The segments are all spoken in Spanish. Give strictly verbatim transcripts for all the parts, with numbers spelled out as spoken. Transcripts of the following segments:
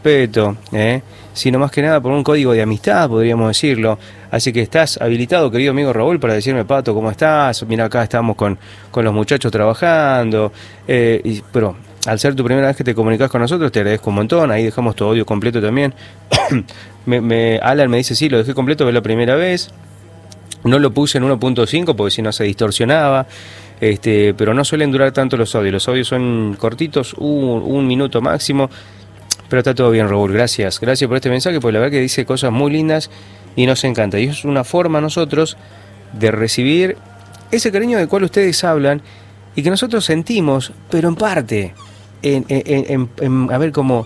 respeto, ¿eh? sino más que nada por un código de amistad, podríamos decirlo. Así que estás habilitado, querido amigo Raúl, para decirme, Pato, ¿cómo estás? Mira, acá estamos con, con los muchachos trabajando, eh, y, pero al ser tu primera vez que te comunicas con nosotros, te agradezco un montón. Ahí dejamos tu audio completo también. me, me, Alan me dice, sí, lo dejé completo, fue la primera vez. No lo puse en uno punto cinco porque si no se distorsionaba. Este, pero no suelen durar tanto los audios. Los audios son cortitos, un, un minuto máximo. Pero está todo bien, Raúl. Gracias. Gracias por este mensaje, porque la verdad que dice cosas muy lindas y nos encanta. Y es una forma nosotros de recibir ese cariño del cual ustedes hablan y que nosotros sentimos, pero en parte. En, en, en, en, a ver, cómo,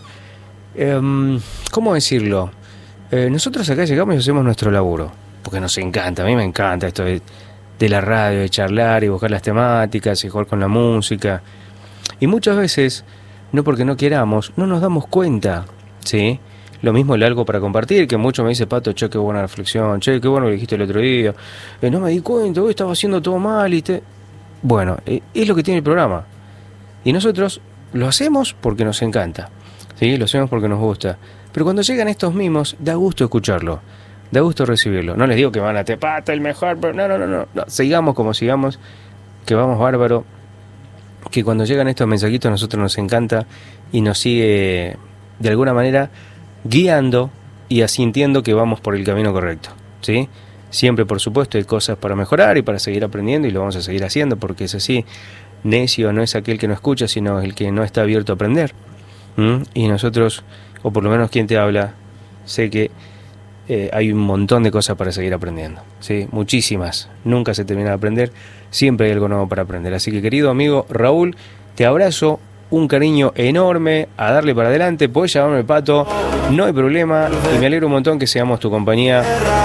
eh, ¿cómo decirlo? Eh, nosotros acá llegamos y hacemos nuestro laburo, porque nos encanta. A mí me encanta esto de, de la radio, de charlar y buscar las temáticas y jugar con la música. Y muchas veces, no porque no queramos, no nos damos cuenta, ¿sí? Lo mismo el algo para compartir, que mucho me dice, Pato, che, qué buena reflexión, che, qué bueno que dijiste el otro día, eh, no me di cuenta, hoy estaba haciendo todo mal y te... Bueno, eh, es lo que tiene el programa. Y nosotros lo hacemos porque nos encanta, ¿sí? Lo hacemos porque nos gusta. Pero cuando llegan estos mimos, da gusto escucharlo, da gusto recibirlo. No les digo que van a te Pato, el mejor, pero no, no, no, no, no. Sigamos como sigamos, que vamos bárbaro. Que cuando llegan estos mensajitos a nosotros nos encanta y nos sigue de alguna manera guiando y asintiendo que vamos por el camino correcto, ¿sí? Siempre, por supuesto, hay cosas para mejorar y para seguir aprendiendo y lo vamos a seguir haciendo porque es así. Necio no es aquel que no escucha, sino el que no está abierto a aprender. ¿Mm? Y nosotros, o por lo menos quien te habla, sé que eh, hay un montón de cosas para seguir aprendiendo, ¿sí? Muchísimas. Nunca se termina de aprender. Siempre hay algo nuevo para aprender. Así que, querido amigo Raúl, te abrazo, un cariño enorme, a darle para adelante. Podés llamarme Pato, no hay problema. Y me alegro un montón que seamos tu compañía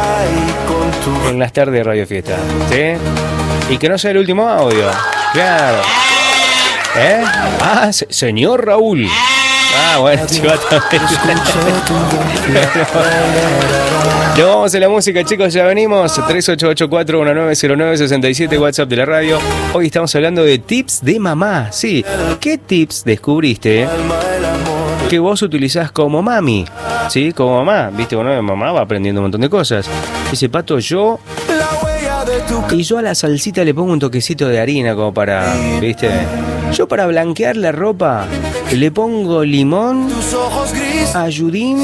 en las tardes de Radio Fiesta, ¿sí? Y que no sea el último audio. Claro. ¿Eh? Ah, se- señor Raúl. Ah, bueno, chivato. Nos vamos a la música, chicos, ya venimos. tres ocho ocho cuatro uno nueve cero nueve seis siete, WhatsApp de la radio. Hoy estamos hablando de tips de mamá. Sí, ¿qué tips descubriste que vos utilizás como mami? Sí, como mamá. Viste, bueno, mamá va aprendiendo un montón de cosas. Dice, Pato, yo... Y yo a la salsita le pongo un toquecito de harina como para, ¿viste? Yo para blanquear la ropa le pongo limón, ayudín,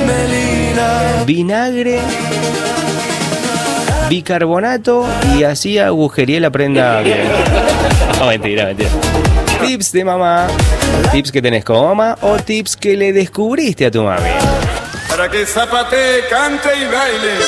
vinagre, bicarbonato y así agujereé la prenda bien. No, mentira, mentira. Tips de mamá, tips que tenés como mamá o tips que le descubriste a tu mami. Para que zapatee, cante y baile.